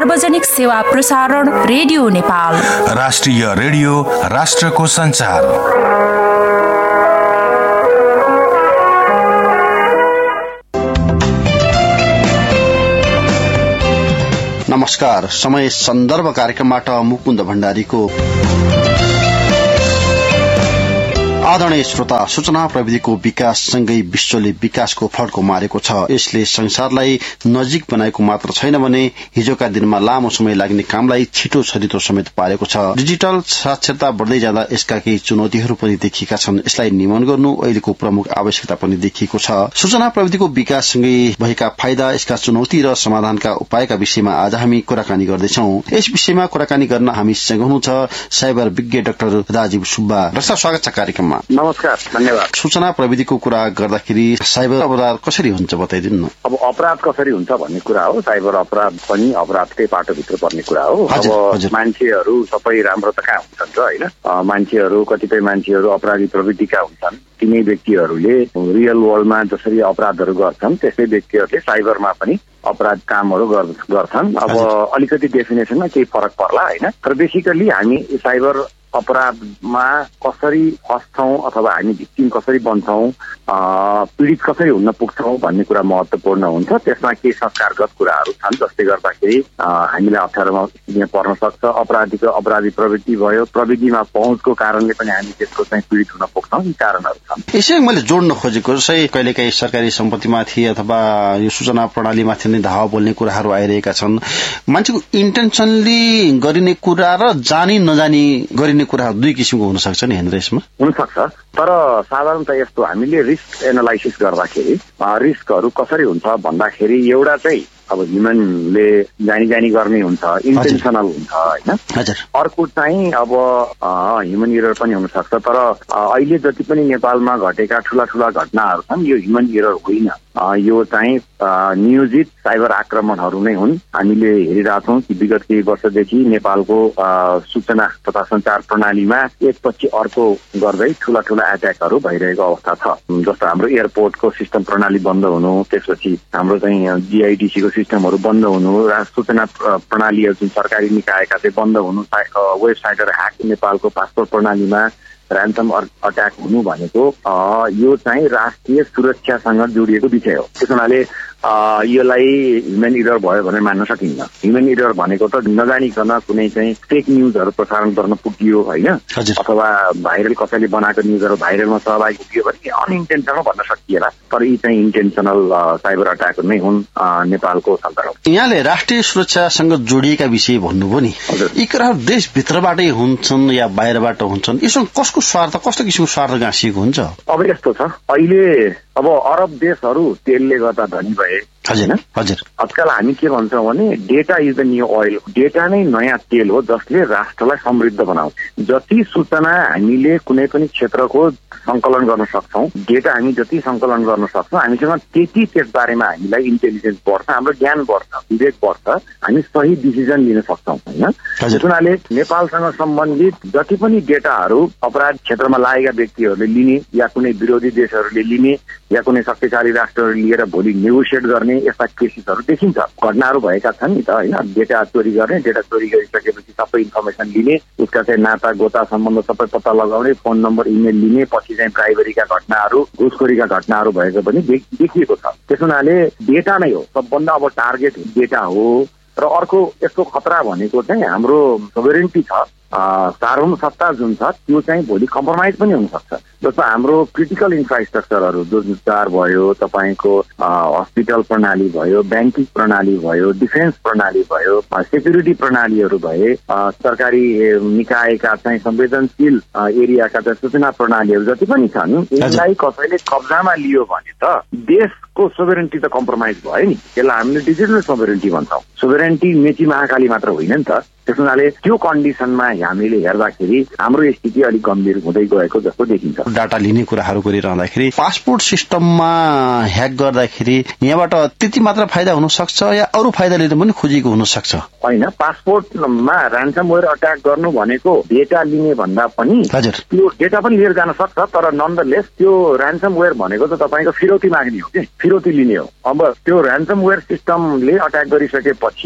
सार्वजनिक सेवा प्रसारण रेडियो नेपाल। राष्ट्रिय रेडियो, राष्ट्रको संचार। नमस्कार, समय सन्दर्भ कार्यक्रमबाट मुकुन्द भण्डारीको। आदरणीय श्रोता, सूचना प्रविधिको विकाससँगै विश्वले विकासको फड्को मारेको छ। यसले संसारलाई नजिक बनाएको मात्र छैन भने हिजोका दिनमा लामो समय लाग्ने कामलाई छिटो छरितो समेत पारेको छ। डिजिटल साक्षरता बढ्दै जाँदा यसका केही चुनौतीहरू पनि देखिएका छन्। यसलाई नियमन गर्नु अहिलेको प्रमुख आवश्यकता पनि देखिएको छ। सूचना प्रविधिको विकाससँगै भएका फाइदा, यसका चुनौती र समाधानका उपायका विषयमा आज हामी कुराकानी गर्दैछौं। यस विषयमा कुराकानी गर्न हामीसँग हुनुहुन्छ साइबर विज्ञ डाक्टर राजीव सुब्बा। डाक्टर, स्वागत छ कार्यक्रममा। नमस्कार, धन्यवाद। सूचना प्रविधिको कुरा गर्दाखेरि साइबर अपराध कसरी हुन्छ बताइदिनु न। अब अपराध कसरी हुन्छ भन्ने कुरा हो। साइबर अपराध पनि अपराधकै पाटोभित्र पर्ने कुरा हो। अब मान्छेहरू सबै राम्रो त कहाँ हुन्छन् र, होइन? मान्छेहरू, कतिपय मान्छेहरू अपराधी प्रवृत्तिका हुन्छन्। तिनै व्यक्तिहरूले रियल वर्ल्डमा जसरी अपराधहरू गर्छन् त्यस्तै व्यक्तिहरूले साइबरमा पनि अपराध कामहरू गर्छन्। अब अलिकति डेफिनेसनमा केही फरक पर्ला, होइन? तर बेसिकली हामी साइबर अपराधमा कसरी फस्छौं अथवा हामी भिक्टिम कसरी बन्छौं, पीडित कसरी हुन पुग्छौं भन्ने कुरा महत्वपूर्ण हुन्छ। त्यसमा केही संस्कारगत कुराहरू छन् जसले गर्दाखेरि हामीलाई अप्ठ्यारोमा स्थितिमा पर्न सक्छ। अपराधी प्रवृत्ति भयो, प्रविधिमा पहुँचको कारणले पनि हामी त्यसको चाहिँ पीडित हुन पुग्छौं। यी कारणहरू छन्। यसै मैले जोड्न खोजेको चाहिँ कहिलेकाहीँ सरकारी सम्पत्तिमाथि अथवा यो सूचना प्रणालीमाथि नै धावा बोल्ने कुराहरू आइरहेका छन्। मान्छेको इन्टेन्सनली गरिने कुरा र जानी नजानी गरिने कुराहरू दुई किसिमको हुन सक्छ नि, हेर्नु यसमा हुनसक्छ। तर साधारणतः यस्तो हामीले रिस्क एनालाइसिस गर्दाखेरि रिस्कहरू कसरी हुन्छ भन्दाखेरि एउटा चाहिँ अब ह्युमनले जानी गर्ने हुन्छ, इन्टेन्सनल हुन्छ, होइन? अर्को चाहिँ अब ह्युमन एरर पनि हुनसक्छ। तर अहिले जति पनि नेपालमा घटेका ठूला घटनाहरू छन् यो ह्युमन एरर होइन, यो चाहिँ नियोजित साइबर आक्रमणहरू नै हुन्। हामीले हेरिरहेछौँ कि विगत केही वर्षदेखि नेपालको सूचना तथा संचार प्रणालीमा एकपछि अर्को गर्दै ठूला एट्याकहरू भइरहेको अवस्था छ। जस्तो हाम्रो एयरपोर्टको सिस्टम प्रणाली बन्द हुनु, त्यसपछि हाम्रो चाहिँ जीआईडीसीको सिस्टमहरू बन्द हुनु, सूचना प्रणालीहरू जुन सरकारी निकायका चाहिँ बन्द हुनु, वेबसाइटहरू ह्याक, नेपालको पासपोर्ट प्रणालीमा ऱ्यान्सम अट्याक हुनु भनेको यो चाहिँ राष्ट्रिय सुरक्षासँग जोडिएको विषय हो। त्यस हुनाले यसलाई ह्युमन एरर भयो भनेर मान्न सकिन्न। ह्युमन एरर भनेको त नजानिकन कुनै चाहिँ फेक न्युजहरू प्रसारण गर्न पुगियो, होइन? अथवा भाइरल कसैले बनाएको न्युजहरू भाइरलमा सहभागी पुग्यो भने अनइन्टेन्सनल भन्न सकिएला। तर यी चाहिँ इन्टेन्सनल साइबर अट्याकहरू नै हुन् नेपालको सन्दर्भमा। यहाँले राष्ट्रिय सुरक्षासँग जोडिएका विषय भन्नुभयो नि, यी कुराहरू देशभित्रबाटै हुन्छन् या बाहिरबाट हुन्छन्? यसमा कसको स्वार्थ, कस्तो किसिमको स्वार्थ गाँसिएको हुन्छ? अब यस्तो छ, अहिले अब अरब देशहरू तेलले गर्दा धनी भए, होइन? आजकल हामी के भन्छौँ भने data is the new oil. Data नै नयाँ तेल हो जसले राष्ट्रलाई समृद्ध बनाउँछ। जति सूचना हामीले कुनै पनि क्षेत्रको संकलन गर्न सक्छौं, डेटा हामी जति संकलन गर्न सक्छौं, हामीसँग त्यति त्यसबारेमा हामीलाई इन्टेलिजेन्स बढ्छ, हाम्रो ज्ञान बढ्छ, विवेक बढ्छ, हामी सही डिसिजन लिन सक्छौं, होइन? त्यस हुनाले नेपालसँग सम्बन्धित जति पनि डेटाहरू अपराध क्षेत्रमा लागेका व्यक्तिहरूले लिने या कुनै विरोधी देशहरूले लिने या कुनै शक्तिशाली राष्ट्रहरूले लिएर भोलि नेगोसिएट गर्ने यस्ता केसेसहरू देखिन्छ। घटनाहरू भएका छन् नि त, होइन? डेटा चोरी गर्ने, डेटा चोरी गरिसकेपछि सबै इन्फर्मेसन लिने, उसका चाहिँ नाता गोता सम्बन्ध सबै पत्ता लगाउने, फोन नम्बर इमेल लिने, पछि चाहिँ ब्राइबरीका घटनाहरू, घुसखोरीका घटनाहरू भएको पनि देखिएको छ। त्यस हुनाले डेटा नै हो सबभन्दा अब टार्गेट डेटा हो। र अर्को यस्तो खतरा भनेको चाहिँ हाम्रो सोभरेन्टी छ, सार्वभौमसत्ता जुन छ त्यो चाहिँ भोलि कम्प्रोमाइज पनि हुन सक्छ। जस्तो हाम्रो क्रिटिकल इन्फ्रास्ट्रक्चरहरू दुर्विचार भयो, तपाईँको हस्पिटल प्रणाली भयो, ब्याङ्किङ प्रणाली भयो, डिफेन्स प्रणाली भयो, सेक्युरिटी प्रणालीहरू भए, सरकारी निकायका चाहिँ संवेदनशील एरियाका चाहिँ सूचना प्रणालीहरू जति पनि छन्, यसलाई कसैले कब्जामा लियो भने त देशको सोभरेन्टी त कम्प्रोमाइज भयो नि। यसलाई हामीले डिजिटल सोभरेन्टी भन्छौँ। सोभरेन्टी मेची महाकाली मात्र होइन नि त। त्यस हुनाले त्यो कन्डिसनमा हामीले हेर्दाखेरि हाम्रो स्थिति अलिक गम्भीर हुँदै गएको जस्तो देखिन्छ। डाटा लिने कुराहरू गरिरहँदाखेरि पासपोर्ट सिस्टममा ह्याक गर्दाखेरि यहाँबाट त्यति मात्र फाइदा हुन सक्छ या अरू फाइदा लिन पनि खोजिएको हुन सक्छ? होइन, पासपोर्टमा ऱ्यान्समवेयर अट्याक गर्नु भनेको डेटा लिने भन्दा पनि त्यो डेटा पनि लिएर जान सक्छ, तर नन्दलेस त्यो ऱ्यान्समवेयर भनेको त तपाईँको फिरौती माग्ने हो कि फिरौती लिने हो। अब त्यो ऱ्यान्समवेयर सिस्टमले अट्याक गरिसकेपछि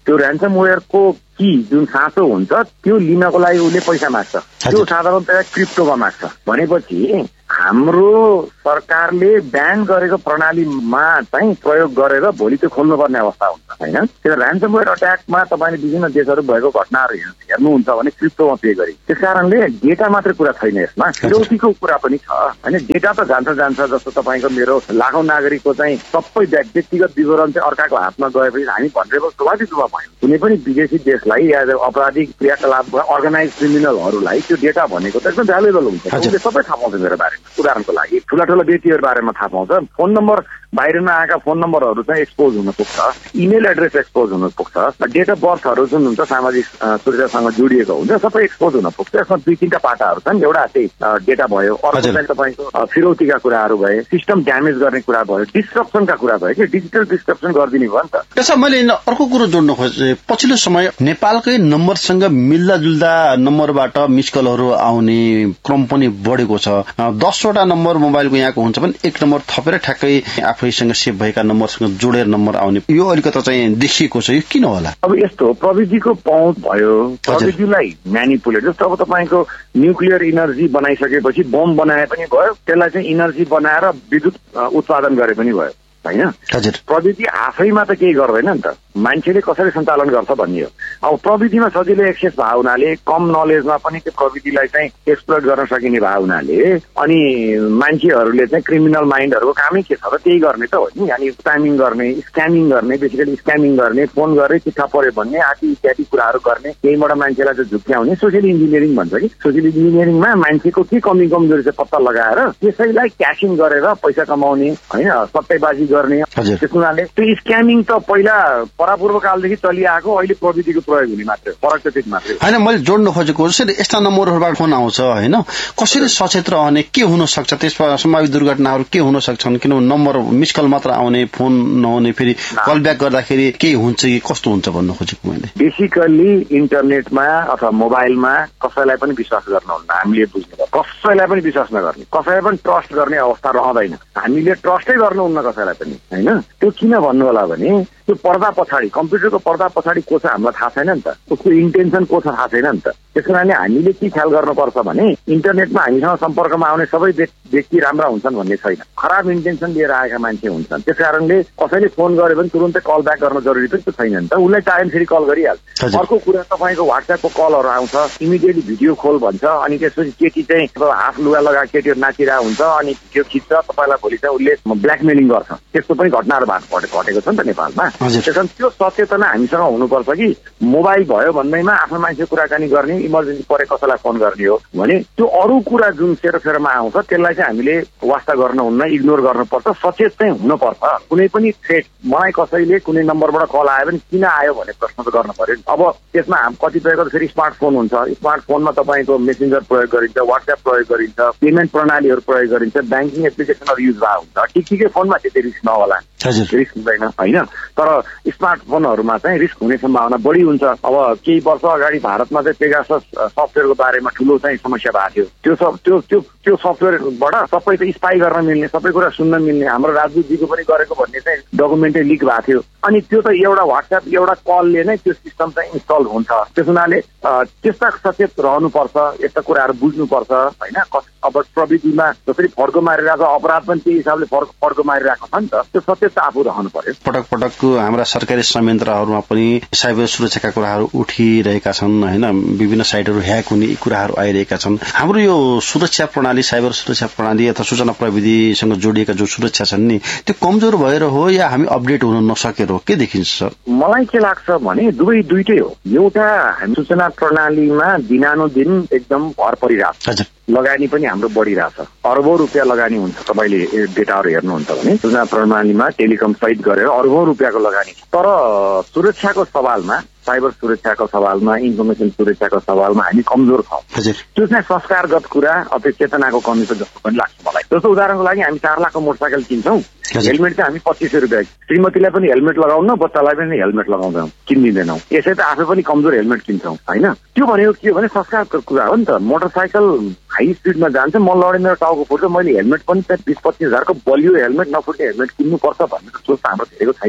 त्यो ऱ्यान्समवेयरको कि जुन साँचो हुन्छ त्यो लिनको लागि उसले पैसा माग्छ। त्यो साधारणतया क्रिप्टोमा माग्छ। भनेपछि हाम्रो सरकारले ब्यान गरेको प्रणालीमा चाहिँ प्रयोग गरेर भोलि त्यो खोल्नुपर्ने अवस्था हुन्छ होइन। त्यो ऱ्यान्समवेयर अट्याकमा तपाईँले विभिन्न देशहरू भएको घटनाहरू हेर्नुहुन्छ भने क्रिप्टोमा पे गरे। त्यस कारणले डेटा मात्रै कुरा छैन, यसमा फिरौतीको कुरा पनि छ होइन। डेटा त जान्छ जस्तो तपाईँको मेरो लाखौं नागरिकको चाहिँ सबै व्यक्तिगत विवरण चाहिँ अर्काको हातमा गएपछि हामी भनेर स्वाभाविक रूपमा भयो। कुनै पनि विदेशी देशलाई या अपराधिक क्रियाकलाप अर्गनाइज क्रिमिनलहरूलाई त्यो डेटा भनेको त एकदम भ्यालुएबल हुन्छ। उसले सबै थाहा पाउँछ मेरो बारेमा। उदाहरणको लागि ठुला व्यक्तिहरू बारेमा थाहा पाउँछ। फोन नम्बर बाहिरमा आएका फोन नम्बरहरू चाहिँ एक्सपोज हुन पुग्छ, इमेल एड्रेस एक्सपोज हुन पुग्छ, डेट अफ बर्थहरू जुन हुन्छ सामाजिक सुरक्षासँग जोडिएको हुन्छ सबै एक्सपोज हुन पुग्छ। यसमा 2-3टा पाटाहरू छन्। एउटा चाहिँ डेटा भयो, अर्को चाहिँ तपाईँको फिरौतीका कुराहरू भए, सिस्टम ड्यामेज गर्ने कुरा भयो, डिस्ट्रप्सनका कुरा भयो कि डिजिटल डिस्ट्रप्सन गरिदिने भयो नि त। त्यसमा मैले अर्को कुरो जोड्न खोजेँ। पछिल्लो समय नेपालकै नम्बरसँग मिल्दा जुल्दा नम्बरबाट मिस कलहरू आउने क्रम पनि बढेको छ। 10वटा नम्बर मोबाइलको यहाँको हुन्छ भने एक नम्बर थपेर ठ्याक्कै आफैसँग सेभ भएका नम्बरसँग जोडेर नम्बर आउने यो अलिकति चाहिँ देखिएको छ। यो किन होला? अब यस्तो प्रविधिको पहुँच भयो, प्रविधिलाई म्यानिपुलेट। जस्तो अब तपाईँको न्युक्लियर इनर्जी बनाइसकेपछि बम बनाए पनि भयो, त्यसलाई चाहिँ इनर्जी बनाएर विद्युत उत्पादन गरे पनि भयो होइन। प्रविधि आफैमा त केही गर्दैन नि त, मान्छेले कसरी सञ्चालन गर्छ भन्ने हो। अब प्रविधिमा सजिलो एक्सेस भएको हुनाले, कम नलेजमा पनि त्यो प्रविधिलाई चाहिँ एक्सप्लोइट गर्न सकिने भएको हुनाले अनि मान्छेहरूले चाहिँ क्रिमिनल माइन्डहरूको कामै के छ त त्यही गर्ने त हो नि। अनि स्प्यामिङ गर्ने, स्क्यामिङ गर्ने, बेसिकली स्क्यामिङ गर्ने, फोन गर्ने, चिठा पऱ्यो भन्ने आदि इत्यादि कुराहरू गर्ने। त्यहीबाट मान्छेलाई चाहिँ झुक्क्याउने सोसियल इन्जिनियरिङ भन्छ कि। सोसियल इन्जिनियरिङमा मान्छेको के कमी कमजोरी चाहिँ पत्ता लगाएर त्यसैलाई क्यासिङ गरेर पैसा कमाउने होइन, सट्टैबाजी गर्ने। त्यस हुनाले त्यो स्क्यामिङ त पहिला परापूर्व कालदेखि चलिआएको, अहिले प्रविधिको प्रयोग हुने मात्रै फरक त त्यति मात्रै होइन। मैले जोड्नु खोजेको यस्ता नम्बरहरूबाट फोन आउँछ होइन, कसरी सचेत रहने, के हुन सक्छ, त्यसमा सम्भावित दुर्घटनाहरू के हुन सक्छन्? किनभने नम्बर मिस कल मात्र आउने, फोन नहुने, फेरि कल ब्याक गर्दाखेरि के हुन्छ कि कस्तो हुन्छ भन्नु खोजेको मैले। बेसिकली इन्टरनेटमा अथवा मोबाइलमा कसैलाई पनि विश्वास गर्न हुन्न। हामीले बुझ्नु, कसैलाई पनि विश्वास नगर्ने, कसैलाई पनि ट्रस्ट गर्ने अवस्था रहँदैन। हामीले ट्रस्टै गर्नुहुन्न कसैलाई पनि होइन। त्यो किन भन्नु होला भने त्यो पर्दा पछाडि, कम्प्युटरको पर्दा पछाडि को छ हामीलाई थाहा छैन नि त, उसको इन्टेन्सन को छ थाहा छैन नि त। त्यस कारणले हामीले के ख्याल गर्नुपर्छ भने इन्टरनेटमा हामीसँग सम्पर्कमा आउने सबै व्यक्ति राम्रा हुन्छन् भन्ने छैन। खराब इन्टेन्सन लिएर आएका मान्छे हुन्छन्। त्यस कारणले कसैले फोन गर्यो भने तुरन्तै कल ब्याक गर्न जरुरी पनि छैन नि त। उसलाई टाइम फेरि कल गरिहाल्छ। अर्को कुरा तपाईँको व्हाट्सएपको कलहरू आउँछ, इमिडिएटली भिडियो खोल भन्छ, अनि त्यसपछि केटी चाहिँ हाफ लुगा लगाएर केटीहरू नाचिरहेको हुन्छ अनि भिडियो खिच्छ, तपाईँलाई भोलि चाहिँ उसले ब्ल्याकमेलिङ गर्छ। त्यस्तो पनि घटनाहरू घटेको छ नि त नेपालमा। त्यस कारण त्यो सचेतना हामीसँग हुनुपर्छ कि मोबाइल भयो भन्दैमा आफ्नो मान्छे कुराकानी गर्ने, इमर्जेन्सी परे कसैलाई फोन गर्ने हो भने त्यो अरू कुरा जुन सेरोफेरोमा आउँछ त्यसलाई चाहिँ हामीले वास्ता गर्नुहुन्न, इग्नोर गर्नुपर्छ, सचेत चाहिँ हुनुपर्छ। कुनै पनि थ्रेट मलाई कसैले कुनै नम्बरबाट कल आयो भने किन आयो भन्ने प्रश्न त गर्न पर्यो। अब त्यसमा कतिपयको फेरि स्मार्टफोन हुन्छ, स्मार्टफोनमा तपाईँको मेसेन्जर प्रयोग गरिन्छ, व्हाट्सएप प्रयोग गरिन्छ, पेमेन्ट प्रणालीहरू प्रयोग गरिन्छ, ब्याङ्किङ एप्लिकेसनहरू युज भएको हुन्छ। ठिकै फोनमा त्यति रिस्क नहोला, रिस्क हुँदैन होइन। तर स्मार्टफोनहरूमा चाहिँ रिस्क हुने सम्भावना बढी हुन्छ। अब केही वर्ष अगाडि भारतमा चाहिँ पेगासस सफ्टवेयरको बारेमा ठुलो चाहिँ समस्या भएको थियो। त्यो सफ्टवेयरबाट सबै त स्पाई गर्न मिल्ने, सबै कुरा सुन्न मिल्ने, हाम्रो राजदूतजीको पनि गरेको भन्ने चाहिँ डकुमेन्टै लिक भएको थियो। अनि त्यो त एउटा व्हाट्सएप एउटा कलले नै त्यो सिस्टम चाहिँ इन्स्टल हुन्छ। त्यस हुनाले त्यस्ता सचेत रहनुपर्छ, यस्ता कुराहरू बुझ्नुपर्छ होइन। अब प्रविधिमा जसरी फड्को मारिरहेको अपराध पनि त्यही हिसाबले फड्को मारिरहेको छ नि त, त्यो सचेत आफू रहनु पर्यो। पटक पटक हाम्रा सरकारी संयन्त्रहरूमा पनि साइबर सुरक्षाका कुराहरू उठिरहेका छन् होइन। विभिन्न साइटहरू ह्याक हुने कुराहरू आइरहेका छन्। हाम्रो यो सुरक्षा प्रणाली, साइबर सुरक्षा प्रणाली अथवा सूचना प्रविधिसँग जोडिएका जो सुरक्षा छन् नि, त्यो कमजोर भएर हो या हामी अपडेट हुन नसकेर हो, के देखिन्छ सर? मलाई के लाग्छ भने दुईटै हो। एउटा हामी सूचना प्रणालीमा दिनानुदिन एकदम भर परिरहेको छ, लगानी पनि हाम्रो बढिरहेछ, अर्बौं रुपियाँ लगानी हुन्छ। तपाईँले डेटाहरू हेर्नुहुन्छ भने सूचना प्रणालीमा टेलिकम सहित गरेर अर्बौं रुपियाँको लगानी छ। तर सुरक्षाको सवालमा, साइबर सुरक्षाको सवालमा, इन्फर्मेसन सुरक्षाको सवालमा हामी कमजोर छौँ। त्यो चाहिँ संस्कारगत कुरा अथवा चेतनाको कमी छ जस्तो पनि लाग्छ मलाई। जस्तो उदाहरणको लागि हामी 4 लाखको मोटरसाइकल किन्छौँ, हेलमेट चाहिँ हामी 2500 रुपियाँ, श्रीमतीलाई पनि हेलमेट लगाउन, बच्चालाई पनि हेलमेट लगाउँदैनौँ, किनिदिँदैनौँ। यसै त आफै पनि कमजोर हेलमेट किन्छौँ होइन। त्यो भनेको के हो भने संस्कारको कुरा हो नि त। मोटरसाइकल हाई स्पिडमा जान्छ, म लडे मेरो टाउको फुट्छ, मैले हेलमेट पनि 20-25 हजारको बलियो हेलमेट नफुट्ने हेलमेट किन्नुपर्छ भन्ने सोच हाम्रो धेरैको छैन नि त।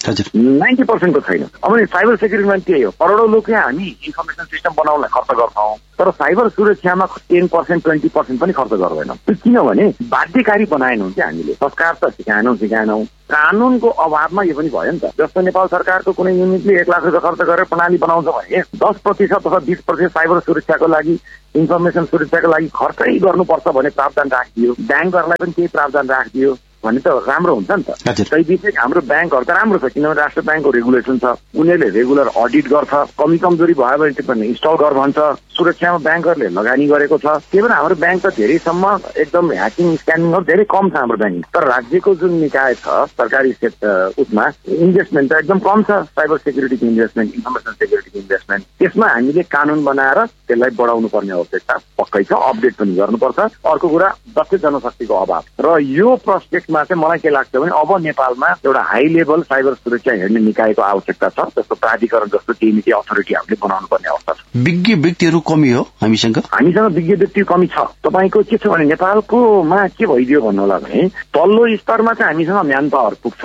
90% को छैन। अब साइबर सेक्युरिटीमा त्यही हो, करोडौं लोकले हामी इन्फर्मेसन सिस्टम बनाउनलाई खर्च गर्छौँ, तर साइबर सुरक्षामा 10% 20% पनि खर्च गर्दैनौँ। किनभने बाध्यकारी बनाएनौँ कि हामीले, संस्कार त सिकाएनौँ। कानूनको अभावमा यो पनि भयो नि त। जस्तो नेपाल सरकारको कुनै युनिटले 1 लाख रुपियाँ खर्च गरेर प्रणाली बनाउँछ भने 10% अथवा 20% साइबर सुरक्षाको लागि, इन्फर्मेसन सुरक्षाको लागि खर्चै गर्नुपर्छ भने प्रावधान राखिदियो, ब्याङ्कहरूलाई पनि त्यही प्रावधान राखिदियो भने त राम्रो हुन्छ नि त। त्यही विषय हाम्रो ब्याङ्कहरू त राम्रो छ, किनभने राष्ट्र ब्याङ्कको रेगुलेसन छ, उनीहरूले रेगुलर अडिट गर्छ, कमी कमजोरी भयो भने त्यो पनि इन्स्टल गर भन्छ। सुरक्षामा ब्याङ्कहरूले लगानी गरेको छ, त्यही भएर हाम्रो ब्याङ्क त धेरैसम्म एकदम ह्याकिङ स्क्यानिङहरू धेरै कम छ हाम्रो ब्याङ्क। तर राज्यको जुन निकाय छ सरकारी उसमा इन्भेस्टमेन्ट त एकदम कम छ, साइबर सेक्युरिटीको इन्भेस्टमेन्ट, इन्फर्मेसन सेक्युरिटीको इन्भेस्टमेन्ट। त्यसमा हामीले कानून बनाएर त्यसलाई बढाउनु पर्ने आवश्यकता पक्कै छ, अपडेट पनि गर्नुपर्छ। अर्को कुरा दक्ष जनशक्तिको अभाव र यो प्रोस्पेक्टमा चाहिँ मलाई के लाग्छ भने अब नेपालमा एउटा हाई लेभल साइबर सुरक्षा हेर्ने निकायको आवश्यकता छ, जस्तो प्राधिकरण जस्तो टिएमटी अथोरिटी हामीले बनाउनु पर्ने अवस्था छ। विज्ञ व्यक्तिहरू कमी हो हामीसँग विज्ञ व्यक्ति कमी छ। तपाईँको के छ भने नेपालकोमा के भइदियो भन्नु होला भने तल्लो स्तरमा चाहिँ हामीसँग म्यान पावर पुग्छ,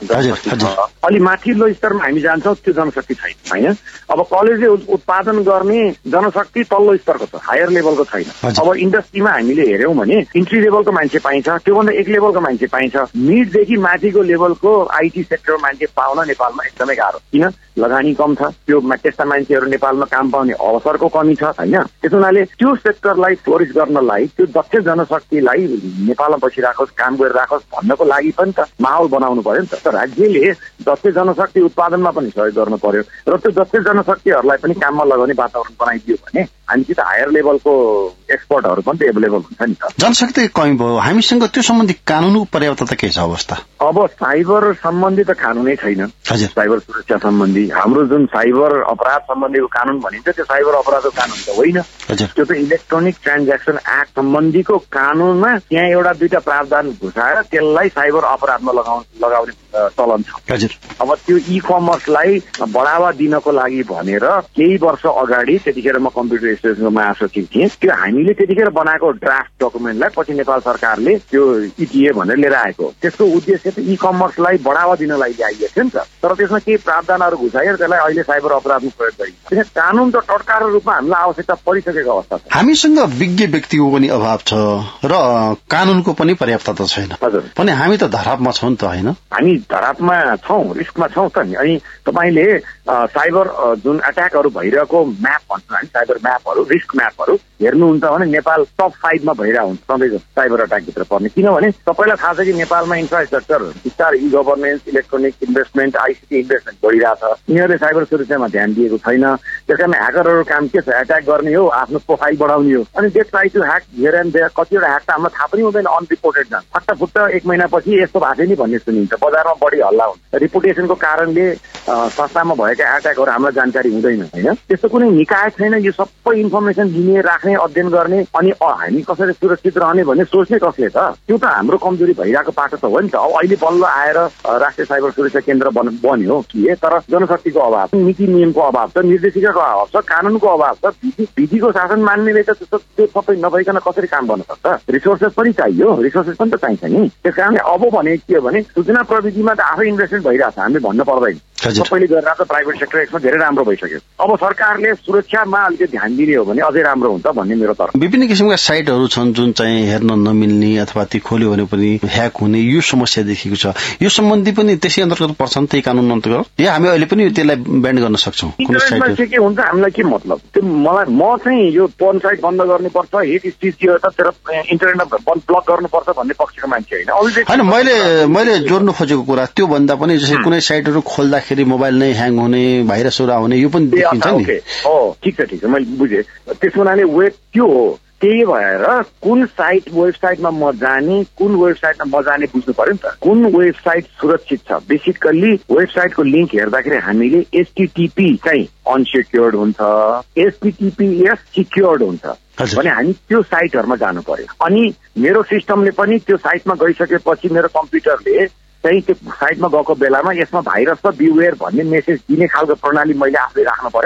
अलि माथिल्लो स्तरमा हामी जान्छौँ त्यो जनशक्ति छैन होइन। अब कलेजले उत्पादन गर्ने जनशक्ति तल्लो स्तरको छ, हायर लेभलको छैन। अब इन्डस्ट्रीमा हामीले हेऱ्यौँ भने इन्ट्री लेभलको मान्छे पाइन्छ, त्योभन्दा 1 लेभलको मान्छे पाइन्छ। मिडदेखि माथिको लेभलको आइटी सेक्टर मान्छे पाउन नेपालमा एकदमै गाह्रो, किन लगानी कम छ, त्यो त्यस्ता मान्छेहरू नेपालमा काम पाउने अवसरको कमी छ होइन। त्यस हुनाले त्यो सेक्टरलाई फ्लोरिस गर्नलाई, त्यो दक्ष जनशक्तिलाई नेपालमा बसिराखोस्, काम गरिराखोस् भन्नको लागि पनि त माहौल बनाउनु पर्यो नि त। राज्यले दक्ष जनशक्ति उत्पादनमा पनि सहयोग गर्नु पर्यो र त्यो दक्ष जनशक्तिहरूलाई पनि काममा लगाउने वातावरण बनाइदियो भने हामीसित हायर लेभलको एक्सपर्टहरू पनि त एभाइलेबल हुन्छ नि त। जनशक्ति कमी भयो, हामीसँग त्यो सम्बन्धी कानूनको पर्याप्तता के छ अवस्था? अब साइबर सम्बन्धी त कानूनै छैन। साइबर सुरक्षा सम्बन्धी हाम्रो जुन साइबर अपराध सम्बन्धीको कानून भनिन्छ त्यो साइबर अपराधको कानून त होइन, त्यो त इलेक्ट्रोनिक ट्रान्ज्याक्सन एक्ट सम्बन्धीको कानूनमा त्यहाँ एउटा दुईटा प्रावधान घुसाएर त्यसलाई साइबर अपराधमा लगाउने चलन छ। अब त्यो ई कमर्सलाई बढावा दिनको लागि भनेर केही वर्ष अगाडि, त्यतिखेर म कम्प्युटर एसोसिएसनको महासचिव थिएँ, त्यो हामीले त्यतिखेर बनाएको ड्राफ्ट डकुमेन्टलाई पछि नेपाल सरकारले त्यो इटिए भनेर लिएर आएको। त्यसको उद्देश्य त ई कमर्सलाई बढावा दिनलाई ल्याइएको थियो नि त, तर त्यसमा केही प्रावधानहरू घुसाएर त्यसलाई अहिले साइबर अपराधमा प्रयोग गरिन्छ। किन कानून त टटकार रूपमा हामीलाई आवश्यकता परिसकेको अवस्था छ। हामीसँग विज्ञ व्यक्तिको पनि अभाव छ र कानूनको पनि पर्याप्तता छैन। पनि हामी त धरापमा छौँ नि त होइन? हामी धरापमा छौँ, रिस्कमा छौँ त नि। अनि तपाईँले साइबर जुन अट्याकहरू भइरहेको म्याप भन्छौँ हामी, साइबर म्यापहरू, रिस्क म्यापहरू हेर्नुहुन्छ भने नेपाल टप 5 मा भइरहेको हुन्छ सधैँको साइबर अट्याकभित्र पर्ने। किनभने सबैलाई थाहा छ कि नेपालमा इन्फ्रास्ट्रक्चर बिस्तारै ई governance, electronic investment, ICT investment बढिरहेछ। यिनीहरूले साइबर सुरक्षामा ध्यान दिएको छैन। त्यस कारण ह्याकरहरू काम के छ, एट्याक गर्ने हो, आफ्नो प्रोफाइल बढाउने हो। अनि they try to hack here and there. कतिवटा ह्याक त हामीलाई थाहा पनि हुँदैन, अनरिपोर्टेड जान्छ। फट्टाफुट्टा 1 महिनापछि यस्तो भएको नि भन्ने सुनिन्छ, बजारमा बढी हल्ला हुन्छ। रिपुटेसनको कारणले संस्थामा भएका एट्याकहरू हामीलाई जानकारी हुँदैन होइन। त्यस्तो कुनै निकाय छैन यो सबै इन्फर्मेसन लिने, राख्ने, अध्ययन गर्ने अनि हामी कसरी सुरक्षित रहने भन्ने सोच्ने कसले त? त्यो त हाम्रो कमजोरी भइरहेको पाटो त हो नि त। अब अहिले बल्ल आएर राष्ट्रिय साइबर सुरक्षा केन्द्र बन्यो के, तर जनशक्तिको अभाव, नीति नियमको अभाव छ, निर्देशिकाको अभाव छ, कानूनको अभाव छ। विधिको शासन मान्नेले त त्यो सबै नभइकन कसरी काम गर्न सक्छ? रिसोर्सेस पनि चाहियो, रिसोर्सेस पनि त चाहिन्छ नि। त्यस कारणले अब भने के हो भने सूचना प्रविधिमा त आफै इन्भेस्टमेन्ट भइरहेछ, हामीले भन्न पर्दैन। सबैले गरेर त प्राइभेट सेक्टर यसमा धेरै राम्रो भइसक्यो। अब सरकारले सुरक्षामा अलिकति ध्यान दिने हो भने अझै राम्रो हुन्छ भन्ने मेरो तर्क। विभिन्न किसिमका साइटहरू छन् जुन चाहिँ हेर्न नमिल्ने अथवा ती खोल्यो भने पनि ह्याक हुने यो समस्या देखिएको छ। यो सम्बन्धी पनि त्यसै अन्तर्गत पर्छन्, त्यही कानून अन्तर्गत, या हामी अहिले पनि त्यसलाई ब्यान गर्न सक्छौँ? कुनै साइटमा के हुन्छ हामीलाई के मतलब? त्यो म चाहिँ यो पोर्न साइट बन्द गर्नुपर्छ, हेट स्पिच त तेरो इन्टरनेट ब्लक गर्नुपर्छ भन्ने पक्षको मान्छे होइन। मैले जोड्नु खोजेको कुरा त्यो भन्दा पनि जस्तै कुनै साइटहरू खोल्दाखेरि मोबाइल नै ह्याङ हुने, भाइरसहरू आउने यो पनि देखिन्छ नि। हो ठिक छ, मैले बुझेँ। त्यस हुनाले वेब त्यो हो। त्यही भएर कुन साइट वेबसाइटमा म जाने, कुन वेबसाइटमा म जाने बुझ्नु पर्यो नि त। कुन वेबसाइट सुरक्षित छ? बेसिकल्ली वेबसाइटको लिङ्क हेर्दाखेरि हामीले HTTP चाहिँ अनसिक्योर्ड हुन्छ, HTTPS सिक्योर्ड हुन्छ भने हामी त्यो साइटहरूमा जानु पर्यो। अनि मेरो सिस्टमले पनि त्यो साइटमा गइसकेपछि मेरो कम्प्युटरले चाहिँ त्यो साइटमा गएको बेलामा यसमा भाइरस त बिवेयर भन्ने मेसेज दिने खालको प्रणाली मैले आफूले राख्नु पर्यो नि त।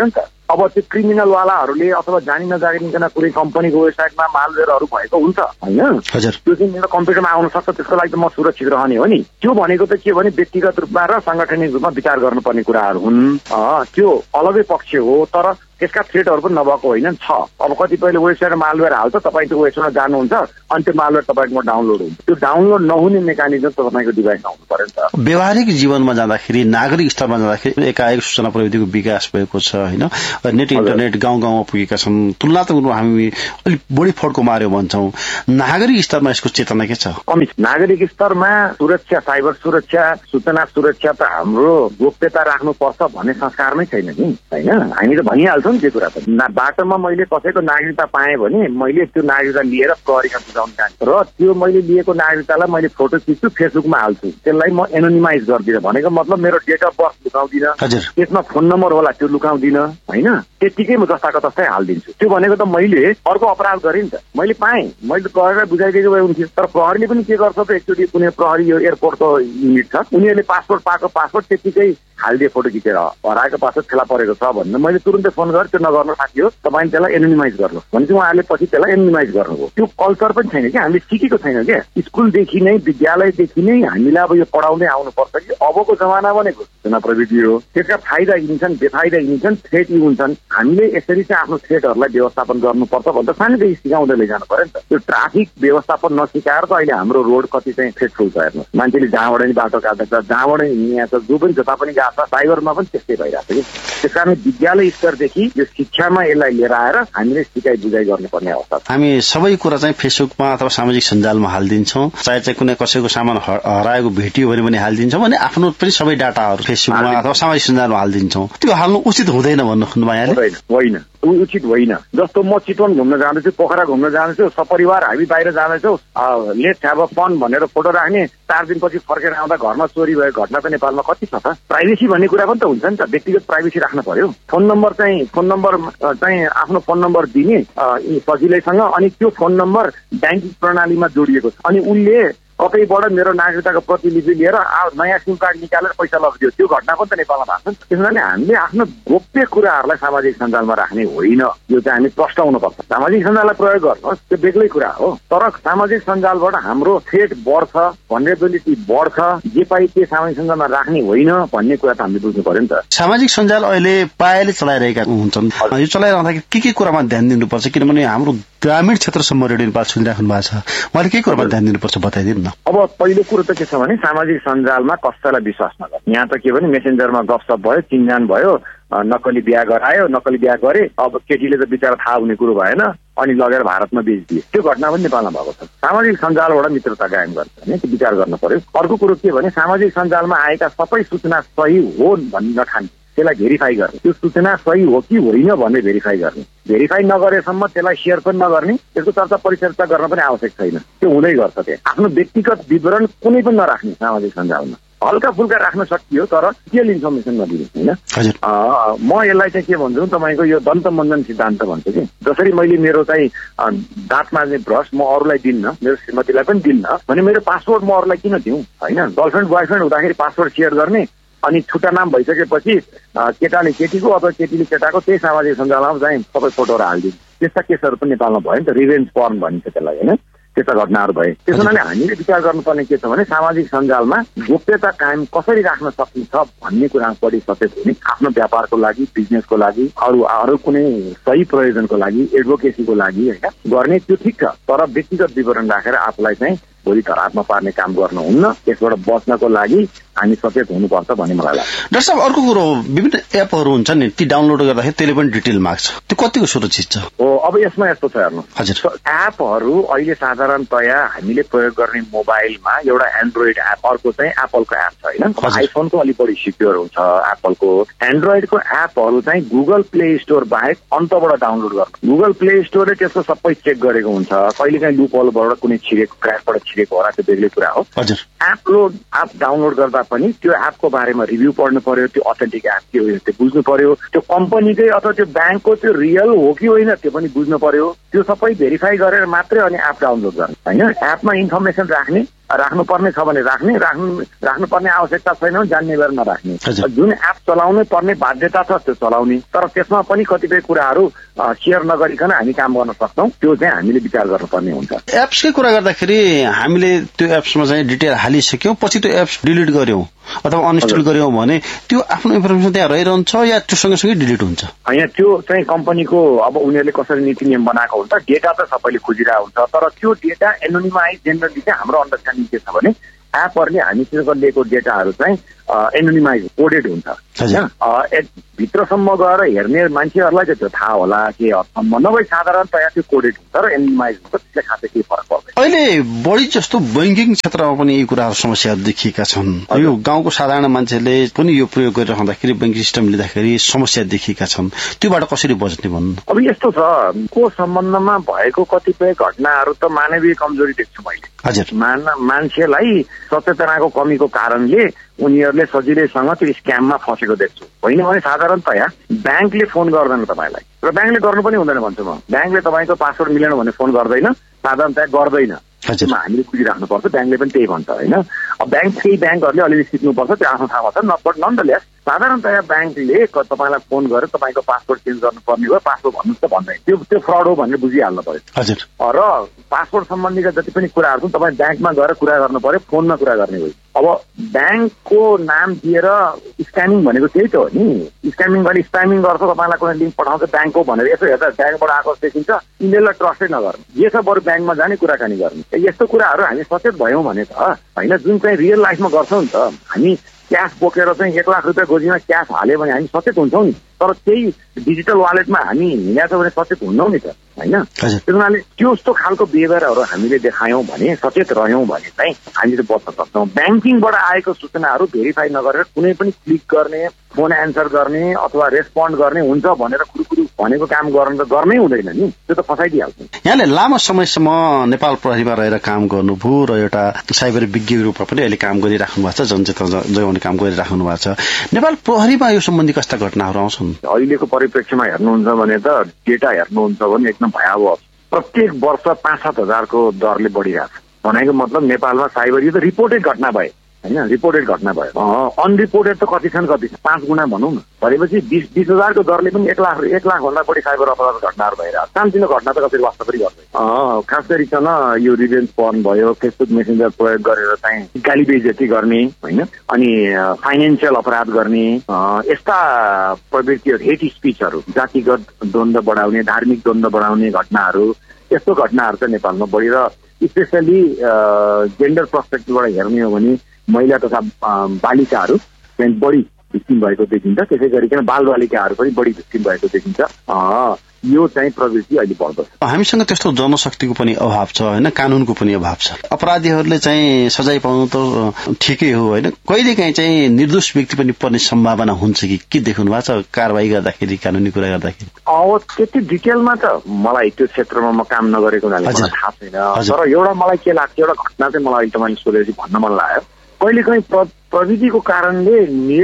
अब त्यो क्रिमिनलवालाहरूले अथवा जानी नजानिकन कुनै कम्पनीको वेबसाइटमा मालवेयरहरू भएको हुन्छ होइन, त्यो चाहिँ मेरो कम्प्युटरमा आउन सक्छ। त्यसको लागि त म सुरक्षित रहने हो नि। त्यो भनेको त के भने व्यक्तिगत रूपमा र साङ्गठनिक रूपमा विचार गर्नुपर्ने कुराहरू हुन्। त्यो अलगै पक्ष हो, तर त्यसका थ्रेटहरू पनि नभएको होइन छ। अब कतिपयले वेबसाइटमा मालवेयर हाल्छ, तपाईँ त्यो वेबसाइटमा जानुहुन्छ अनि त्यो मालवेयर तपाईँकोमा डाउनलोड हुन्छ। त्यो डाउनलोड नहुने मेकानिजम तपाईँको डिभाइसमा हुनु पर्यो नि त। व्यवहारिक जीवनमा जाँदाखेरि, नागरिक स्तरमा जाँदाखेरि एकाएक सूचना प्रविधिको विकास भएको छ होइन। नेट इन्टरनेट गाउँ गाउँमा पुगेका छन्। तुलनात्मक रूपमा हामी अलिक बढी फड्को मार्यो भन्छौँ। नागरिक स्तरमा यसको चेतना के छ? नागरिक स्तरमा सुरक्षा, साइबर सुरक्षा, सूचना सुरक्षा त हाम्रो गोप्यता राख्नुपर्छ भन्ने संस्कारमै छैन नि होइन। हामी त भनिहाल्छौँ त्यो कुरा त। बाटोमा मैले कसैको नागरिकता पाएँ भने मैले त्यो नागरिकता लिएर प्रहरीमा बुझाउन चाहन्छु र त्यो मैले लिएको नागरिकतालाई मैले फोटो खिच्छु, फेसबुकमा हाल्छु। त्यसलाई म एनोनिमाइज गर्दिनँ। भनेको मतलब मेरो डेट अफ बर्थ लुकाउँदिनँ, त्यसमा फोन नम्बर होला त्यो लुकाउँदिनँ होइन। त्यतिकै म जस्ताको तस्तै हालिदिन्छु। त्यो भनेको त मैले अर्को अपराध गरेँ नि त। मैले पाएँ, मैले प्रहरीलाई बुझाइदिएको भए हुन्थ्यो। तर प्रहरीले पनि के गर्छ त, एकचोटि कुनै प्रहरी यो एयरपोर्टको युनिट छ, उनीहरूले पासपोर्ट पाएको पासपोर्ट त्यतिकै हालिदिए, फोटो खिचेर हराएको पासपोर्ट फेला परेको छ भन्नु मैले तुरन्तै फोन गरेँ, त्यो नगर्नु साथी हो, तपाईँले त्यसलाई एनोनिमाइज गर्नु भनेपछि उहाँहरूले पछि त्यसलाई एनोनिमाइज गर्नुभयो। त्यो कल्चर पनि छैन क्या, हामीले सिकेको छैन क्या। स्कुलदेखि नै, विद्यालयदेखि नै हामीलाई अब यो पढाउँदै आउनुपर्छ कि अबको जमाना भनेको सूचना प्रविधि हो। त्यसका फाइदा यिनी छन्, बेफाइदा यिनी छन्, थ्रेट यी हुन्छन्। हामीले यसरी चाहिँ आफ्नो थ्रेटहरूलाई व्यवस्थापन गर्नुपर्छ भनेर सानैदेखि सिकाउँदै लैजानु पर्यो नि त। त्यो ट्राफिक व्यवस्थापन नसिकाएर त अहिले हाम्रो रोड कति चाहिँ थ्रेटफुल छ हेर्नुहोस्। मान्छेले जहाँबाट नि बाटो काट्दैछ, जहाँबाट हिँडेको छ, जो पनि जता पनि गएको छ, साइबरमा पनि त्यस्तै भइरहेको छ कि। त्यस कारण विद्यालय स्तरदेखि यो शिक्षामा यसलाई लिएर आएर हामीले सिकाइ बुझाइ गर्नुपर्ने अवस्था छ। हामी सबै कुरा चाहिँ फेसबुकमा अथवा सामाजिक सञ्जालमा हालिदिन्छौँ। चाहे चाहिँ कुनै कसैको सामान हराएको भेटियो भने पनि हालिदिन्छौँ, भने आफ्नो पनि सबै डाटाहरू फेसबुकमा अथवा सामाजिक सञ्जालमा हालिदिन्छौँ। त्यो हाल्नु उचित हुँदैन भन्नु खोज्नुभयो यहाँले? होइन, उचित होइन। जस्तो म चितवन घुम्न जाँदैछु, पोखरा घुम्न जाँदैछु, सपरिवार हामी बाहिर जाँदैछौँ, लेट्स ह्याभ अ फन भनेर फोटो राख्ने, 4 दिनपछि फर्केर आउँदा घरमा चोरी भएको घटना त नेपालमा कति छ त? प्राइभेसी भन्ने कुरा पनि त हुन्छ नि त। व्यक्तिगत प्राइभेसी राख्न पर्यो। फोन नम्बर चाहिँ आफ्नो फोन नम्बर दिने सजिलैसँग, अनि त्यो फोन नम्बर ब्याङ्किङ प्रणालीमा जोडिएको छ, अनि उनले कतैबाट मेरो नागरिकताको प्रतिलिपि लिएर नयाँ सिम कार्ड निकालेर पैसा लगिदियो। त्यो घटना पनि त नेपालमा भएको छ। त्यस कारणले हामीले आफ्नो गोप्य कुराहरूलाई सामाजिक सञ्जालमा राख्ने होइन। यो चाहिँ हामी प्रस्ताउनु पर्छ। सामाजिक सञ्जाललाई प्रयोग गर्नुहोस्, त्यो बेग्लै कुरा हो, तर सामाजिक सञ्जालबाट हाम्रो थ्रेट बढ्छ, भनरेबिलिटी बढ्छ, जे पाइ त्यो सामाजिक सञ्जालमा राख्ने होइन भन्ने कुरा त हामीले बुझ्नु पर्यो नि त। सामाजिक सञ्जाल अहिले प्रायले चलाइरहेका हुन्छन्। यो चलाइरहँदाखेरि के कुरामा ध्यान दिनुपर्छ? किनभने हाम्रो ग्रामीण क्षेत्रसम्म रेडियो नेपाल सुनिराख्नु भएको छ, उहाँले के कुरामा ध्यान दिनुपर्छ बताइदिनु न। अब पहिलो कुरो त के छ भने सामाजिक सञ्जालमा कसैलाई विश्वास नगर्नु। यहाँ त के भने मेसेन्जरमा गफसप भयो, चिनजान भयो, नक्कली बिहा गरायो, नक्कली बिहा गरे, अब केटीले त बिचरा थाहा हुने कुरो भएन, अनि लगेर भारतमा बेचिदिए। त्यो घटना पनि नेपालमा भएको छ। सामाजिक सञ्जालबाट मित्रता कायम गर्छ भने त्यो विचार गर्न पर्यो। अर्को कुरो के भने सामाजिक सञ्जालमा आएका सबै सूचना सही हो भन्ने नठान्ने, त्यसलाई भेरिफाई गर्ने। त्यो सूचना सही हो कि होइन भन्ने भेरिफाई गर्ने। भेरिफाई नगरेसम्म त्यसलाई सेयर पनि नगर्ने, त्यसको चर्चा परिचर्चा गर्न पनि आवश्यक छैन। त्यो हुँदै गर्छ। त्यो आफ्नो व्यक्तिगत विवरण कुनै पनि नराख्ने सामाजिक सञ्जालमा। हल्का फुल्का राख्न सकियो तर डिटेल इन्फर्मेसन नदिने होइन। म यसलाई चाहिँ के भन्छु तपाईँको यो दन्तमञ्जन सिद्धान्त भन्छु कि जसरी मैले मेरो चाहिँ दाँत माझ्ने ब्रस म अरूलाई दिन्न, मेरो श्रीमतीलाई पनि दिन्न भने मेरो पासवर्ड म अरूलाई किन दिउँ होइन। गर्लफ्रेन्ड बोयफ्रेन्ड हुँदाखेरि पासवर्ड सेयर गर्ने, अनि छुट्टा नाम भइसकेपछि केटाले केटीको अथवा केटीले केटाको त्यही सामाजिक सञ्जालमा चाहिँ सबै फोटोहरू हालिदिन्छ। त्यस्ता केसहरू पनि नेपालमा भयो नि त, रिभेन्ज पर्न भनिन्छ त्यसलाई होइन। त्यस्ता घटनाहरू भए। त्यस हुनाले हामीले विचार गर्नुपर्ने के छ भने सामाजिक सञ्जालमा गोप्यता कायम कसरी राख्न सकिन्छ भन्ने कुरामा बढी सचेत हुने, आफ्नो व्यापारको लागि, बिजनेसको लागि, अरू कुनै सही प्रयोजनको लागि, एडभोकेसीको लागि होइन गर्ने त्यो ठिक छ। तर व्यक्तिगत विवरण राखेर आफूलाई चाहिँ भोलि धरापमा पार्ने काम गर्नुहुन्न। त्यसबाट बच्नको लागि हामी सचेत हुनुपर्छ भन्ने मलाई लाग्छ। डाक्टर साहब अर्को कुरो, विभिन्न एपहरू हुन्छ नि, ती डाउनलोड गर्दाखेरि त्यसले पनि डिटेल माग्छ, त्यो कतिको सुरक्षित छ? अब यसमा यस्तो छ हेर्नु, एपहरू अहिले साधारणतया हामीले प्रयोग गर्ने मोबाइलमा एउटा एन्ड्रोइड एप, अर्को चाहिँ एप्पलको एप छ होइन। आइफोनको अलिक बढी सिक्योर हुन्छ एप्पलको। एन्ड्रोइडको एपहरू चाहिँ गुगल प्ले स्टोर बाहेक अन्तबाट डाउनलोड गर्नु। गुगल प्ले स्टोरले त्यसको सबै चेक गरेको हुन्छ। कहिले काहीँ लुप होलबाट कुनै छिरेको क्र्याकबाट छिरेको होला, त्यो बेग्लै कुरा हो। एप डाउनलोड गर्दा पनि त्यो एपको बारेमा रिभ्यू पढ्नु पर्यो, त्यो अथेन्टिक एप के हो त्यो बुझ्नु पर्यो, त्यो कम्पनीकै अथवा त्यो ब्याङ्कको त्यो रियल हो कि होइन त्यो पनि बुझ्नु पर्यो। त्यो सबै भेरिफाई गरेर मात्रै अनि एप डाउनलोड गर्ने होइन। एपमा इन्फर्मेसन राख्ने, राख्नुपर्ने छ भने राख्नुपर्ने आवश्यकता छैन जान्ने गरेर नराख्ने। जुन एप चलाउनै पर्ने बाध्यता छ त्यो चलाउने, तर त्यसमा पनि कतिपय कुराहरू सेयर नगरिकन हामी काम गर्न सक्छौँ, त्यो चाहिँ हामीले विचार गर्नुपर्ने हुन्छ। एप्सकै कुरा गर्दाखेरि हामीले त्यो एप्समा चाहिँ डिटेल हालिसक्यौँ, पछि त्यो एप्स डिलिट गर्यौँ अथवा अनइन्स्टल गर्यौँ भने त्यो आफ्नो इन्फर्मेसन त्यहाँ रहिरहन्छ या त्यो सँगसँगै डिलिट हुन्छ? होइन, त्यो चाहिँ कम्पनीको अब उनीहरूले कसरी नीति नियम बनाएको हुन्छ। डेटा त सबैले खोजिरहेको हुन्छ, तर त्यो डेटा एनोनिमाइज जेनरली चाहिँ हाम्रो अन्डरस्ट्यान्डिङ के छ भने एपहरूले हामीसँग लिएको डेटाहरू चाहिँ एनोनिमाइज कोडेड हुन्छ होइन। भित्रसम्म गएर हेर्ने मान्छेहरूलाई चाहिँ त्यो थाहा होला के अर्थसम्म नभए साधारणतया त्यो कोडेड हुन्छ र एनोनिमाइज हुन्छ, त्यसले खासै केही फरक पर्दैन। अहिले बढी जस्तो बैंकिङ क्षेत्रमा पनि यी कुराहरू समस्याहरू देखिएका छन्। यो गाउँको साधारण मान्छेले पनि यो प्रयोग गरिरहँदाखेरि बैंकिङ सिस्टम लिँदाखेरि समस्या देखिएका छन्, त्योबाट कसरी बच्ने भन्नु? अब यस्तो छ, को सम्बन्धमा भएको कतिपय घटनाहरू त मानवीय कमजोरी देख्छु मैले। हजुर, मान्छेलाई सचेतनाको कमीको कारणले उनीहरूले सजिलैसँग त्यो स्क्याममा फसेको देख्छु। होइन भने साधारणतया ब्याङ्कले फोन गर्दैन तपाईँलाई, र ब्याङ्कले गर्नु पनि हुँदैन भन्छु म। ब्याङ्कले तपाईँको पासवर्ड मिलेन भने फोन गर्दैन, साधारणतया गर्दैन। त्यसमा हामीले बुझिराख्नुपर्छ, ब्याङ्कले पनि त्यही भन्छ होइन। अब केही ब्याङ्कहरूले अलिअलि सिक्नुपर्छ, त्यो आफ्नो ठाउँमा छ। बट नन्डलेस साधारणतया ब्याङ्कले तपाईँलाई फोन गरेर तपाईँको पासवर्ड चेन्ज गर्नुपर्ने भयो, पासवर्ड भन्नुहोस् त भन्दैन, त्यो फ्रड हो भनेर बुझिहाल्नु पर्यो। हजुर, र पासवर्ड सम्बन्धीका जति पनि कुराहरू छन् तपाईँ ब्याङ्कमा गएर कुरा गर्नु पर्यो, फोनमा कुरा गर्ने भयो। अब ब्याङ्कको नाम दिएर स्क्यामिङ भनेको त्यही त हो नि। स्क्यामिङ गर्ने स्प्यामिङ गर्छ, तपाईँलाई कुनै लिङ्क पठाउँछ ब्याङ्कको भनेर, यसो हेर्दा ब्याङ्कबाट आएको देखिन्छ, यिनीहरूलाई ट्रस्टै नगर्नु, जे छ बरु ब्याङ्कमा जाने कुराकानी गर्ने। यस्तो कुराहरू हामी सचेत भयौँ भने त होइन, जुन चाहिँ रियल लाइफमा गर्छौँ नि त, हामी क्यास बोकेर चाहिँ 1 लाख रुपियाँ गोजीमा क्यास हाल्यो भने हामी सचेत हुन्छौँ नि, तर त्यही डिजिटल वालेटमा हामी हिँडेको छ भने सचेत हुन्छौँ नि त होइन। त्यस हुनाले त्यो जस्तो खालको बिहेभियरहरू हामीले देखायौँ भने, सचेत रह्यौँ भने चाहिँ हामीले बच्न सक्छौँ। ब्याङ्किङबाट आएको सूचनाहरू भेरिफाई नगरेर कुनै पनि क्लिक गर्ने, फोन एन्सर गर्ने अथवा रेस्पोन्ड गर्ने हुन्छ भनेर कुरुकुरु भनेको काम गर्नु त गर्नै हुँदैन नि, त्यो त फसाइदिइहाल्छ। यहाँले लामो समयसम्म नेपाल प्रहरीमा रहेर काम गर्नुभयो र एउटा साइबर विज्ञ रूपमा पनि अहिले काम गरिराख्नु भएको छ, जनचेतना जगाउने काम गरिराख्नु भएको छ। नेपाल प्रहरीमा यो सम्बन्धी कस्ता घटनाहरू आउँछन्? अहिलेको परिप्रेक्ष्यमा हेर्नुहुन्छ भने त डेटा हेर्नुहुन्छ भने एकदम भयावह। प्रत्येक वर्ष 5-7 हजारको दरले बढिरहेको छ। भनेको मतलब नेपालमा साइबर, यो त रिपोर्टेड घटना भए होइन, रिपोर्टेड घटना भयो। अनरिपोर्टेड त कति छन्, 5 गुणा भनौँ न। भनेपछि 20 हजारको दरले पनि 1 लाख भन्दा बढी साइबर अपराध घटनाहरू भइरहेको छ। सानोतिनो घटना त कसरी वास्तव पनि गर्दैन। खास गरिकन यो रिभेन्ज पर्न भयो, फेसबुक मेसेन्जर प्रयोग गरेर चाहिँ गाली बेइज्जती गर्ने होइन, अनि फाइनेन्सियल अपराध गर्ने, यस्ता प्रवृत्तिहरू, हेट स्पिचहरू, जातिगत द्वन्द्व बढाउने, धार्मिक द्वन्द्व बढाउने घटनाहरू, यस्तो घटनाहरू चाहिँ नेपालमा बढी, र स्पेसली जेन्डर पर्सपेक्टिभबाट हेर्ने हो भने महिला तथा बालिकाहरू चाहिँ बढी भिक्टिम भएको देखिन्छ। त्यसै गरिकन बालबालिकाहरू पनि बढी भिक्टिम भएको देखिन्छ। यो चाहिँ प्रवृत्ति अहिले बढ्दछ। हामीसँग त्यस्तो जनशक्तिको पनि अभाव छ होइन, कानूनको पनि अभाव छ। अपराधीहरूले चाहिँ सजाय पाउनु त ठिकै हो होइन, कहिलेकाहीँ चाहिँ निर्दोष व्यक्ति पनि पर्ने सम्भावना हुन्छ कि के देख्नु भएको छ कारवाही गर्दाखेरि, कानूनी कुरा गर्दाखेरि? अब त्यति डिटेलमा त मलाई त्यो क्षेत्रमा म काम नगरेको हुनाले मलाई थाहा छैन, तर एउटा मलाई के लाग्छ, एउटा घटना चाहिँ मलाई एकदमै सोधेपछि भन्न मन लाग्यो। कहिलेकाहीँ प्रविधिको कारणले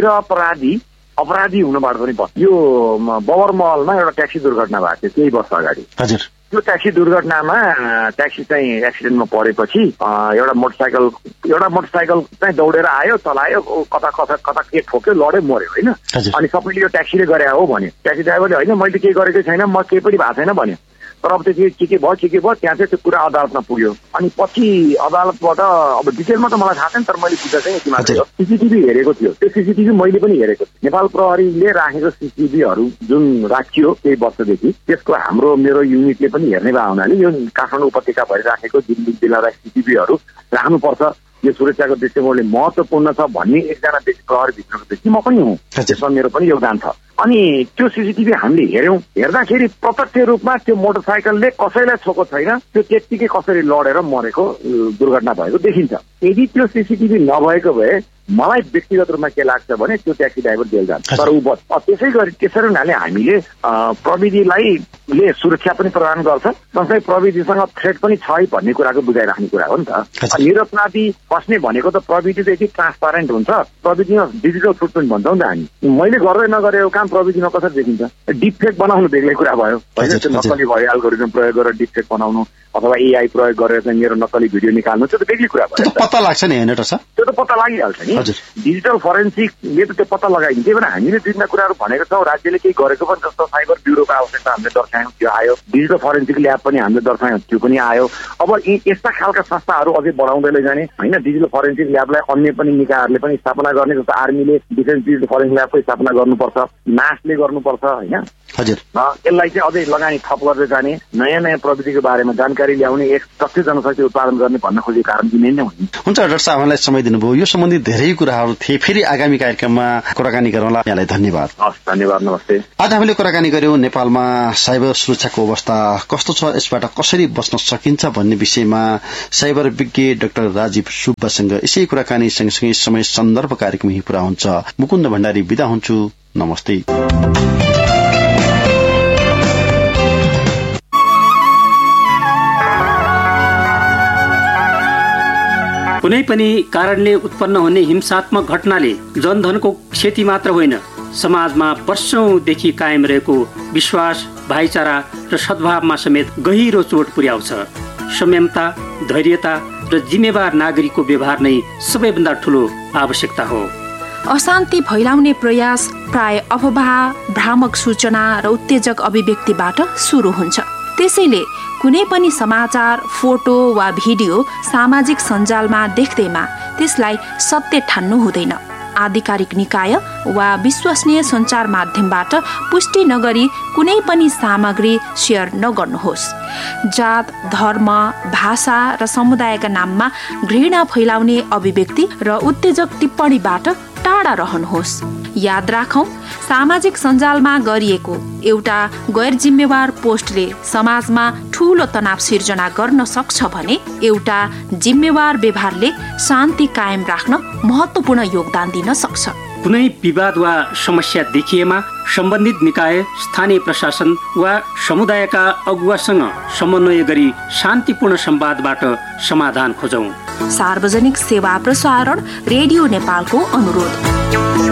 अपराधी हुनबाट पनि बच्छ। यो बबरमहलमा एउटा ट्याक्सी दुर्घटना भएको थियो केही वर्ष अगाडि। हजुर, त्यो ट्याक्सी दुर्घटनामा ट्याक्सी चाहिँ एक्सिडेन्टमा परेपछि एउटा मोटरसाइकल चाहिँ दौडेर आयो, चलायो, कता के ठोक्यो, लड्यो, मर्यो होइन। अनि सबैले यो ट्याक्सीले गरे हो भन्यो। ट्याक्सी ड्राइभरले होइन मैले केही गरेकै छैन, म केही पनि भएको छैन भन्यो। तर अब त्यो के भयो त्यहाँ चाहिँ त्यो कुरा अदालतमा पुग्यो। अनि पछि अदालतबाट अब डिटेलमा त मलाई थाहा छैन, तर मैले बुझ्दा चाहिँ यति मात्रै हो, सीसीटीभी हेरेको थियो। त्यो सीसीटीभी मैले पनि हेरेको थिएँ। नेपाल प्रहरीले राखेको सीसीटीभीहरू जुन राखियो केही वर्षदेखि, त्यसको मेरो युनिटले पनि हेर्ने भए हुनाले यो काठमाडौँ उपत्यका भरि राखेको जिल्ला सीसीटीभीहरू राख्नुपर्छ, यो सुरक्षाको दृष्टिकोणले महत्वपूर्ण छ भन्ने एकजना प्रहरीभित्रको व्यक्ति म पनि हुँ, त्यसमा मेरो पनि योगदान छ। अनि त्यो सीसीटीभी हामीले हेर्दाखेरि प्रत्यक्ष रूपमा त्यो मोटरसाइकलले कसैलाई छोएको छैन, त्यो त्यत्तिकै कसरी लडेर मरेको दुर्घटना भएको देखिन्छ। यदि त्यो सीसीटीभी नभएको भए मलाई व्यक्तिगत रूपमा के लाग्छ भने त्यो ट्याक्सी ड्राइभर जेल जान्छ, तर ऊ बच। त्यसरी हुनाले हामीले प्रविधिले सुरक्षा पनि प्रदान गर्छ, सँगै प्रविधिसँग थ्रेट पनि छ है भन्ने कुराको बुझाइराख्ने कुरा हो नि त। निरपराधी फस्ने भनेको त प्रविधि त यति ट्रान्सपारेन्ट हुन्छ, प्रविधिमा डिजिटल फुटप्रिन्ट भन्छौँ नि त हामी। मैले गर्दै नगरेको काम प्रविधिमा कसरी देखिन्छ? डिफेक्ट बनाउनु बेग्लै कुरा भयो होइन, त्यो नक्कली भयो, एल्गोरिदम प्रयोग गरेर डिफेक्ट बनाउनु अथवा एआई प्रयोग गरेर चाहिँ मेरो नक्कली भिडियो निकाल्नु, त्यो त बेग्लै कुरा भयो। पत्ता लाग्छ नि होइन सर? त्यो त पत्ता लागिहाल्छ नि। डिजिटल फोरेन्सिकले त त्यो पत्ता लगाइन्छ। त्यही भएर हामीले दुईवटा कुराहरू भनेको छौँ। राज्यले केही गरेको पनि जस्तो साइबर ब्युरोको आवश्यकता हामीले दर्शायौँ, त्यो आयो। डिजिटल फोरेन्सिक ल्याब पनि हामीले दर्शायौँ, त्यो पनि आयो। अब यस्ता खालका संस्थाहरू अझै बढाउँदै लैजाने होइन। डिजिटल फोरेन्सिक ल्याबलाई अन्य पनि निकायहरूले पनि स्थापना गर्ने, जस्तो आर्मीले डिफेन्स डिजिटल फोरेन्सिक ल्याबको स्थापना गर्नुपर्छ, नासले गर्नुपर्छ होइन। यसलाई चाहिँ अझै लगानी थप गर्दै जाने, नयाँ नयाँ प्रविधिको बारेमा जानकारी ल्याउने, एक तथ्य जनशक्ति उत्पादन गर्ने भन्न खोजेको कारण यिनै नै हुन्। हुन्छ डाक्टर साहब, हामीलाई समय दिनुभयो। यो सम्बन्धी धेरै कुराहरू थिए, फेरि आगामी कार्यक्रममा कुराकानी गरौँला। यहाँलाई धन्यवाद। हस्, धन्यवाद, नमस्ते। आज हामीले कुराकानी गर्यौं नेपालमा साइबर सुरक्षाको अवस्था कस्तो छ, यसबाट कसरी बच्न सकिन्छ भन्ने विषयमा साइबर विज्ञ डाक्टर राजीव सुब्बासँग। यसै कुराकानी सँगसँगै समय सन्दर्भ कार्यक्रम यही पूरा हुन्छ। मुकुन्द भण्डारी बिदा हुन्छु। नमस्ते। कुनै पनि कारणले उत्पन्न हुने हिंसात्मक घटनाले जनधनको क्षति मात्र होइन, समाजमा वर्षौंदेखि कायम रहेको विश्वास, भाइचारा र सद्भावमा समेत गहिरो चोट पुर्याउँछ। संयमता, धैर्यता र जिम्मेवार नागरिकको व्यवहार नै सबैभन्दा ठूलो आवश्यकता हो। अशान्ति फैलाउने प्रयास प्राय अफवाह, भ्रामक सूचना र उत्तेजक अभिव्यक्तिबाट सुरु हुन्छ। त्यसैले कुनै पनि समाचार, फोटो वा भिडियो सामाजिक सञ्जालमा देख्दैमा त्यसलाई सत्य ठान्नु हुँदैन। आधिकारिक निकाय वा विश्वसनीय सञ्चार माध्यमबाट पुष्टि नगरी कुनै पनि सामग्री शेयर नगर्नुहोस्। जात, धर्म, भाषा र समुदायका नाममा घृणा फैलाउने अभिव्यक्ति र उत्तेजक टिप्पणीबाट टाढा रहनुहोस्। याद राखौं, सामाजिक सञ्जालमा गरिएको एउटा गैर जिम्मेवार पोस्टले समाजमा ठूलो तनाव सिर्जना गर्न सक्छ भने एउटा जिम्मेवार व्यवहारले शान्ति कायम राख्न महत्त्वपूर्ण योगदान दिन सक्छ। कुनै विवाद वा समस्या देखिएमा सम्बन्धित निकाय, स्थानीय प्रशासन वा समुदायका अगुवासँग समन्वय गरी शान्तिपूर्ण संवादबाट समाधान खोजौं। सार्वजनिक सेवा प्रसारण रेडियो नेपालको अनुरोध।